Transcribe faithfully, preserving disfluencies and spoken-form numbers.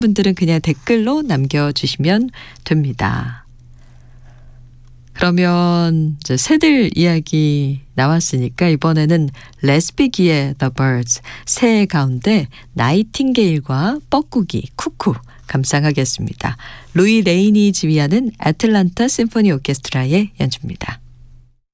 분들은 그냥 댓글로 남겨주시면 됩니다. 그러면 이제 새들 이야기 나왔으니까 이번에는 레스비기의 The Birds, 새 가운데 나이팅게일과 뻐꾸기, 쿠쿠 감상하겠습니다. 루이 레이니 지휘하는 애틀란타 심포니 오케스트라의 연주입니다.